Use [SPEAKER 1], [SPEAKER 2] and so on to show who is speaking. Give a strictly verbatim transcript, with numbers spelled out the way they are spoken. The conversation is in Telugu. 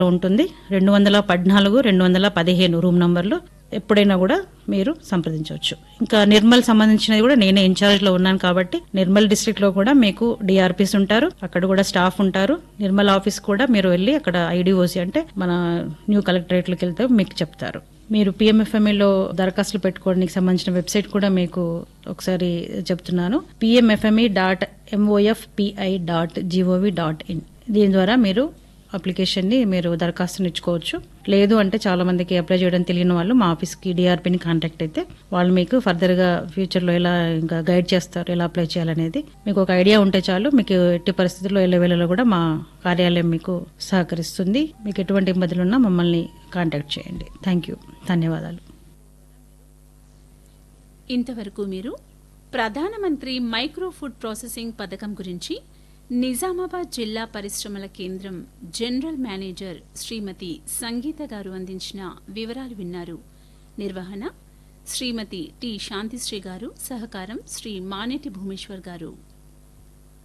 [SPEAKER 1] ఉంటుంది. రెండు వందల పద్నాలుగు రెండు వందల పదిహేను రూమ్ నంబర్లు ఎప్పుడైనా కూడా మీరు సంప్రదించవచ్చు. ఇంకా నిర్మల్ సంబంధించినది కూడా నేనే ఇన్ఛార్జ్ లో ఉన్నాను కాబట్టి నిర్మల్ డిస్ట్రిక్ట్ లో కూడా మీకు డిఆర్పిస్ ఉంటారు, అక్కడ కూడా స్టాఫ్ ఉంటారు. నిర్మల్ ఆఫీస్ కూడా మీరు వెళ్ళి అక్కడ ఐడిఓసి అంటే మన న్యూ కలెక్టరేట్లకు వెళ్తే మీకు చెప్తారు. మీరు పిఎంఎఫ్ఎంఈలో దరఖాస్తులు పెట్టుకోవడానికి సంబంధించిన వెబ్సైట్ కూడా మీకు ఒకసారి చెప్తున్నాను. PMFME dot MOFPI dot GOV dot in. దీని ద్వారా మీరు అప్లికేషన్ ని మీరు దరఖాస్తుని ఇచ్చుకోవచ్చు. లేదు అంటే చాలా మందికి అప్లై చేయడం తెలియని వాళ్ళు మా ఆఫీస్ కి డిఆర్పిని కాంటాక్ట్ అయితే వాళ్ళు మీకు ఫర్దర్ గా ఫ్యూచర్ లో ఎలా ఇంకా గైడ్ చేస్తారు, ఎలా అప్లై చేయాలనేది మీకు ఒక ఐడియా ఉంటే చాలు. మీకు ఎట్టి పరిస్థితుల్లో ఏ లెవెల్లో కూడా మా కార్యాలయం మీకు సహకరిస్తుంది. మీకు ఎటువంటి ఇబ్బందులు ఉన్నా మమ్మల్ని కాంటాక్ట్ చేయండి. థ్యాంక్ యూ, ధన్యవాదాలు.
[SPEAKER 2] ఇంతవరకు మీరు ప్రధానమంత్రి మైక్రో ఫుడ్ ప్రాసెసింగ్ పథకం గురించి నిజామాబాద్ జిల్లా పరిశ్రమల కేంద్రం జనరల్ మేనేజర్ శ్రీమతి సంగీత గారు అందించిన వివరాలు విన్నారు. నిర్వహణ శ్రీమతి టి శాంతిశ్రీ గారు, సహకారం శ్రీ మానేటి భూమేశ్వర్ గారు.